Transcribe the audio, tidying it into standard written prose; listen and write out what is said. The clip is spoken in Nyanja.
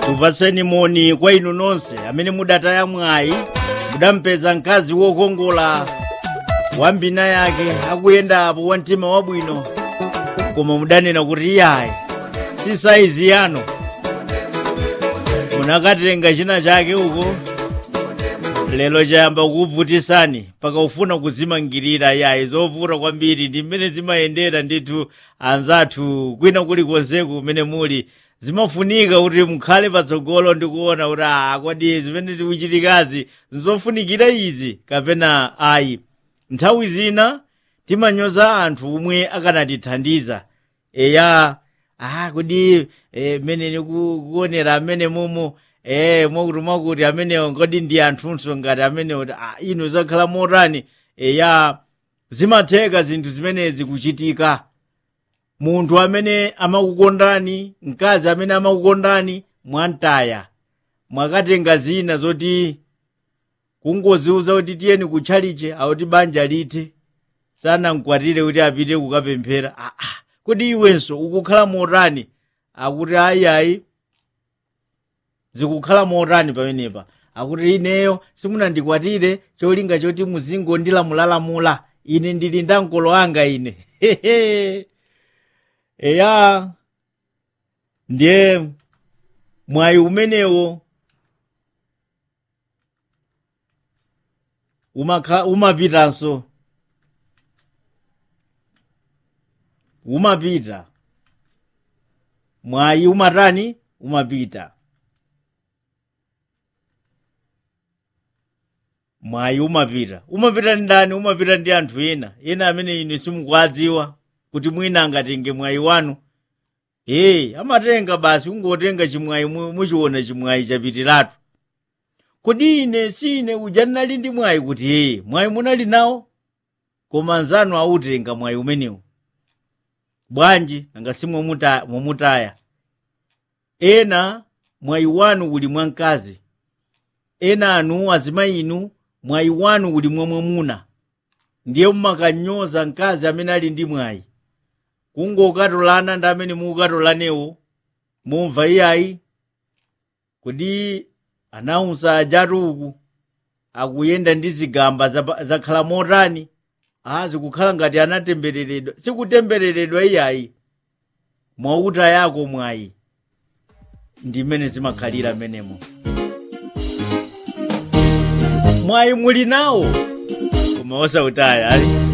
Tupaseni moni kwa inu nonse amene mudataya mwayi mudampeza mkazi wokongola wambina yake akuyenda apo wantima wabwino koma mudanena kuti yayi si saizi yanu munakatenga china chake uko lelo chayamba kukuvutisani paka ufuna kuzimangirira yayi zovuta kwambiri ndi mmene zimayendera ndithu anzathu kwina kulikonseku kumene muli zimafunika kuti mukhale patsogolo ndikuona kuti kodi zimene tikuchitikazi nzofunikira izi kapena ayi. Nthawi zina timanyoza anthu omwe akanatithandiza eya kodi mene nikuonera amene mumu mwakuti amenewo ngodi ndi anthunso ngati amenewo inu zakhala motani eya zimatheka zinthu zimenezi kuchitika. Munthu amene amakukondani, mkazi amene amakukondani mwantaya mwakatenga zina zoti kungoziuza kuti tiyeni kutchaliche auti banja lithe sanamkwatire kuti apite kukapemphera kodi iwenso ukukhala motani akuti ayi zikukhala motani pamenepa akuti ineyo simunandikwatire cholinga choti muzingondilamulalamula ine ndili ndi mkolo anga ine eya ndiye mwayi umenewo umapitanso umapita mwayi umatani umapita mwayi umapita ndani umapita ndi anthu ena amene inu simukuwadziwa kuti mwina angatenge mwayi wanu amatenga basi ungotenga chimwayi muchiona chimwayi chapitiratu kodi ine sine uja ndinali ndi mwayi kuti mwayi munali nawo koma nzanu autenga mwayi umenewu bwanji angasimwe momutaya ena mwayi wanu uli mwamkazi ena anu azimayi inu mwayi wanu uli mwamwamuna ndiye mumakanyoza mkazi amene ali ndi mwayi kungokatolana ndi amene mukatolanewo mumva iyayi kodi anawusa ajatu uku akuyenda ndi zigamba zakhala motani zikukhala ngati anatembereredwa sikutembereredwa iyayi mwauta yako mwayi ndi mmene zimakhalira menemo mwayi muli nawo koma osautaya ali